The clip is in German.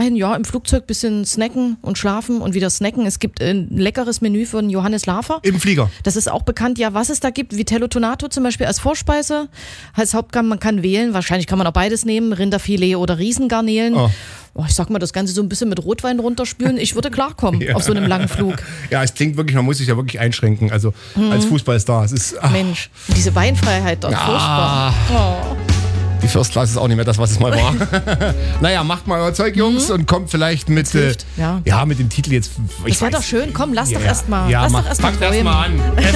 dahin, ja, im Flugzeug ein bisschen snacken und schlafen und wieder snacken. Es gibt ein leckeres Menü von Johannes Lafer. Im Flieger. Das ist auch bekannt, ja, was es da gibt. Vitello Tonato zum Beispiel als Vorspeise, als Hauptgang. Man kann wählen, wahrscheinlich kann man auch beides nehmen, Rinderfilet oder Riesengarnelen. Oh, ich sag mal, das Ganze so ein bisschen mit Rotwein runterspülen. Ich würde klarkommen auf so einem langen Flug. Ja, es klingt wirklich, man muss sich ja wirklich einschränken. Also als Fußballstar. Es ist, Mensch, diese Weinfreiheit dort, furchtbar. Oh. Die First Class ist auch nicht mehr das, was es mal war. Naja, macht mal euer Zeug, Jungs, und kommt vielleicht mit, hilft, ja. mit dem Titel jetzt. Das wäre doch schön. Komm, lass doch erst mal. Ja, lass doch erst mal fangt erst träumen. mal an.